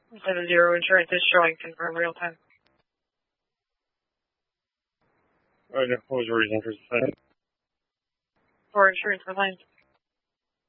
70 insurance is showing confirm real time. What was the reason for suspending? For insurance compliance.